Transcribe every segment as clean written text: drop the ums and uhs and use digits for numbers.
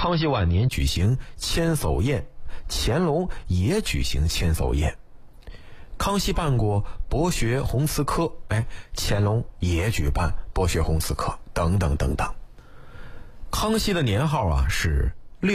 康熙晚年举行千叟宴，乾隆也举行千叟宴。康熙办过博学弘词科，乾隆也举办博学弘词科，等等等等。康熙的年号是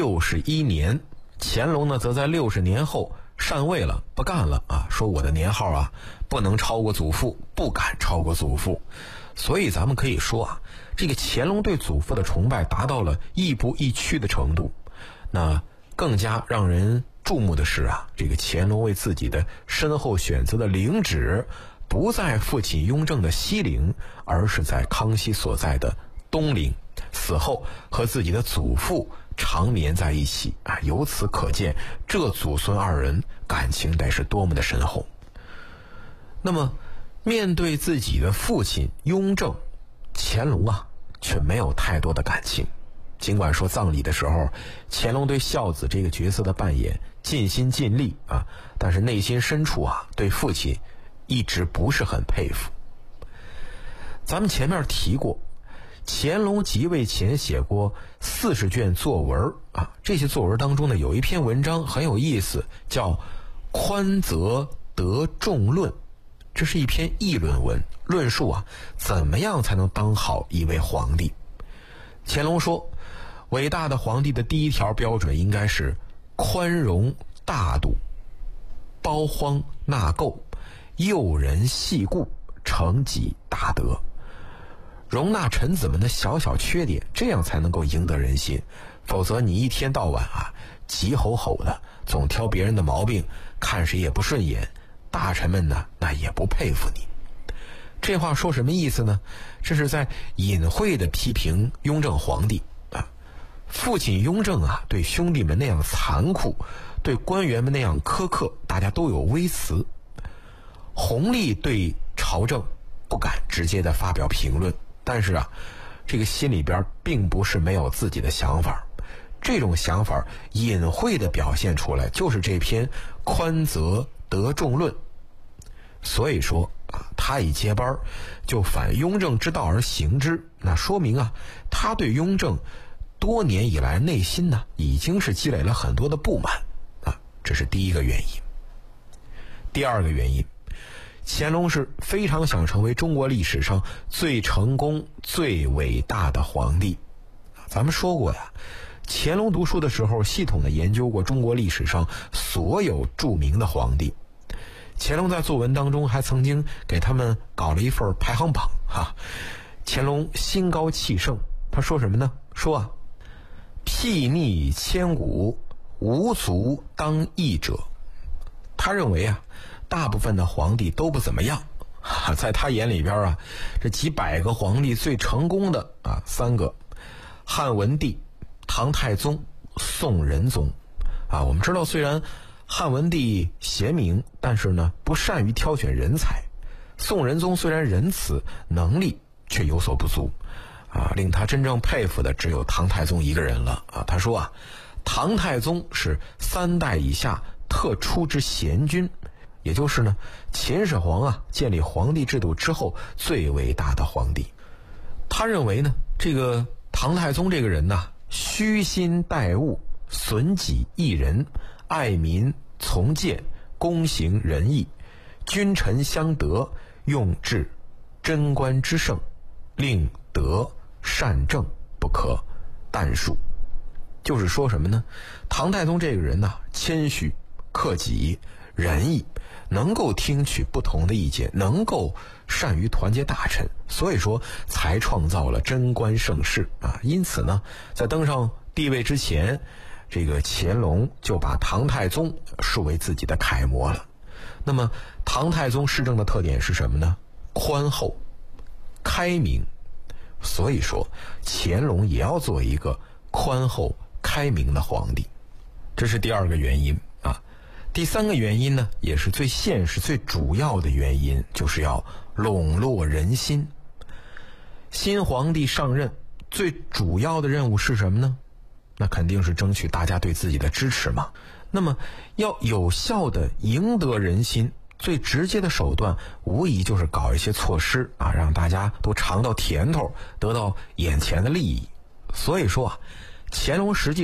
61年，乾隆呢则在60年后禅位了，不干了说我的年号不能超过祖父，不敢超过祖父。所以咱们可以说这个乾隆对祖父的崇拜达到了亦步亦趋的程度。那更加让人注目的是这个乾隆为自己的身后选择的陵址不在父亲雍正的西陵，而是在康熙所在的东陵，死后和自己的祖父长眠在一起由此可见这祖孙二人感情得是多么的深厚。那么面对自己的父亲雍正，乾隆却没有太多的感情。尽管说葬礼的时候乾隆对孝子这个角色的扮演尽心尽力但是内心深处对父亲一直不是很佩服。咱们前面提过，乾隆即位前写过40卷作文这些作文当中呢，有一篇文章很有意思，叫宽则得众论。这是一篇议论文，论述怎么样才能当好一位皇帝。乾隆说，伟大的皇帝的第一条标准应该是宽容大度，包荒纳垢，诱人细故，承己大德，容纳臣子们的小小缺点，这样才能够赢得人心。否则你一天到晚急吼吼的，总挑别人的毛病，看谁也不顺眼，大臣们呢那也不佩服你。这话说什么意思呢？这是在隐晦的批评雍正皇帝父亲雍正对兄弟们那样残酷，对官员们那样苛刻，大家都有微词。弘历对朝政不敢直接的发表评论，但是这个心里边并不是没有自己的想法，这种想法隐晦的表现出来，就是这篇宽则得众论。所以说他一接班就反雍正之道而行之，那说明他对雍正多年以来内心呢已经是积累了很多的不满这是第一个原因。第二个原因，乾隆是非常想成为中国历史上最成功最伟大的皇帝。咱们说过乾隆读书的时候系统的研究过中国历史上所有著名的皇帝。乾隆在作文当中还曾经给他们搞了一份排行榜乾隆心高气盛，他说什么呢？说睥睨千古，无足当议者。他认为大部分的皇帝都不怎么样在他眼里边这几百个皇帝最成功的3个：汉文帝、唐太宗、宋仁宗我们知道，虽然汉文帝贤明，但是呢不善于挑选人才。宋仁宗虽然仁慈，能力却有所不足令他真正佩服的只有唐太宗一个人了他说唐太宗是3代以下特出之贤君，也就是呢秦始皇建立皇帝制度之后最伟大的皇帝。他认为呢这个唐太宗这个人虚心待物，损己益人，爱民从谏，公行仁义，君臣相得，用治贞观之盛，令德善政不可淡数。就是说什么呢？唐太宗这个人谦虚克己仁义，能够听取不同的意见，能够善于团结大臣，所以说才创造了贞观盛世因此呢在登上帝位之前，这个乾隆就把唐太宗视为自己的楷模了。那么唐太宗施政的特点是什么呢？宽厚开明。所以说乾隆也要做一个宽厚开明的皇帝，这是第二个原因第三个原因呢，也是最现实最主要的原因，就是要笼络人心。新皇帝上任最主要的任务是什么呢？那肯定是争取大家对自己的支持嘛。那么要有效的赢得人心，最直接的手段无疑就是搞一些措施让大家都尝到甜头，得到眼前的利益。所以说乾隆实际